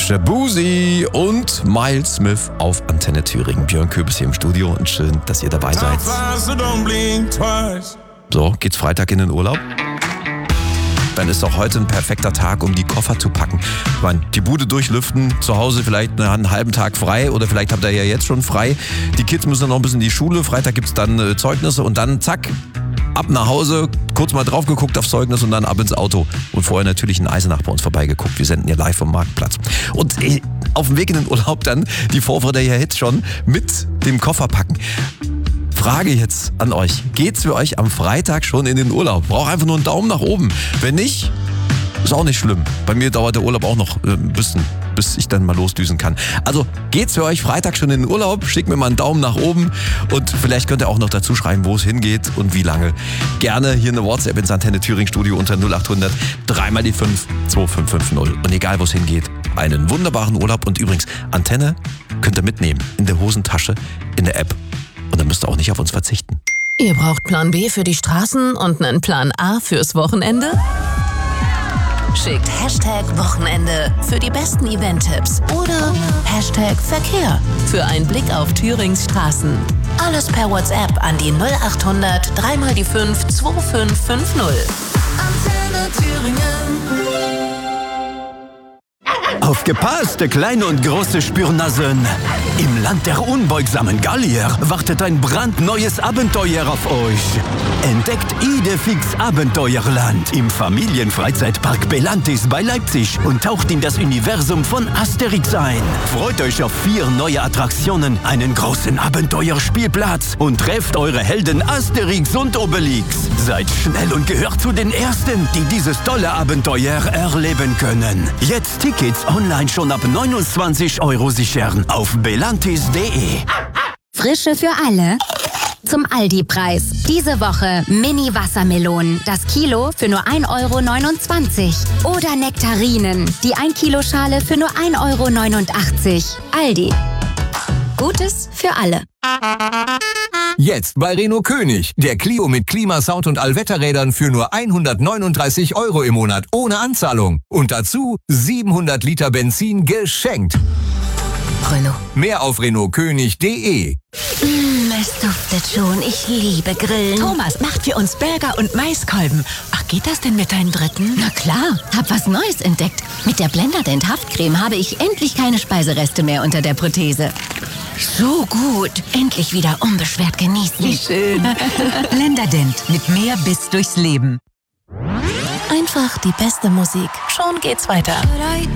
Shabuzi und Miles Smith auf Antenne Thüringen. Björn Köbis hier im Studio und schön, dass ihr dabei seid. So, geht's Freitag in den Urlaub? Dann ist doch heute ein perfekter Tag, um die Koffer zu packen. Ich meine, die Bude durchlüften, zu Hause vielleicht einen halben Tag frei oder vielleicht habt ihr ja jetzt schon frei. Die Kids müssen noch ein bisschen in die Schule, Freitag gibt's dann Zeugnisse und dann zack, ab nach Hause, kurz mal drauf geguckt aufs Zeugnis und dann ab ins Auto. Und vorher natürlich in Eisenach bei uns vorbeigeguckt. Wir senden ja live vom Marktplatz. Und auf dem Weg in den Urlaub dann die Vorfreude ja jetzt schon mit dem Koffer packen. Frage jetzt an euch. Geht's für euch am Freitag schon in den Urlaub? Braucht einfach nur einen Daumen nach oben. Wenn nicht, ist auch nicht schlimm. Bei mir dauert der Urlaub auch noch ein bisschen, bis ich dann mal losdüsen kann. Also geht's für euch Freitag schon in den Urlaub? Schickt mir mal einen Daumen nach oben und vielleicht könnt ihr auch noch dazu schreiben, wo es hingeht und wie lange. Gerne hier eine WhatsApp ins Antenne Thüringen Studio unter 0800 3 die 5 2550. Und egal, wo es hingeht, einen wunderbaren Urlaub. Und übrigens, Antenne könnt ihr mitnehmen. In der Hosentasche, in der App. Und dann müsst ihr auch nicht auf uns verzichten. Ihr braucht Plan B für die Straßen und einen Plan A fürs Wochenende? Schickt #Wochenende für die besten Event-Tipps oder #Verkehr für einen Blick auf Thürings Straßen. Alles per WhatsApp an die 0800 3 die 5 2550. Antenne Thüringen. Aufgepasst, kleine und große Spürnasen! Im Land der unbeugsamen Gallier wartet ein brandneues Abenteuer auf euch. Entdeckt Idefix Abenteuerland im Familienfreizeitpark Belantis bei Leipzig und taucht in das Universum von Asterix ein. Freut euch auf 4 neue Attraktionen, einen großen Abenteuerspielplatz und trefft eure Helden Asterix und Obelix. Seid schnell und gehört zu den Ersten, die dieses tolle Abenteuer erleben können. Jetzt Tickets online schon ab 29 € sichern auf belantis.de. Frische für alle. Zum Aldi-Preis. Diese Woche Mini-Wassermelonen. Das Kilo für nur 1,29 €. Oder Nektarinen. Die 1-Kilo-Schale für nur 1,89 €. Aldi. Gutes für alle. Jetzt bei Renault König. Der Clio mit Klimasound und Allwetterrädern für nur 139 € im Monat ohne Anzahlung. Und dazu 700 Liter Benzin geschenkt. Renault. Mehr auf renaultkönig.de. Es duftet schon. Ich liebe Grillen. Thomas macht für uns Burger und Maiskolben. Ach, geht das denn mit deinen Dritten? Na klar, hab was Neues entdeckt. Mit der Blenderdent Haftcreme habe ich endlich keine Speisereste mehr unter der Prothese. So gut. Endlich wieder unbeschwert genießen. Wie schön. Blenderdent. Mit mehr Biss durchs Leben. Einfach die beste Musik. Schon geht's weiter.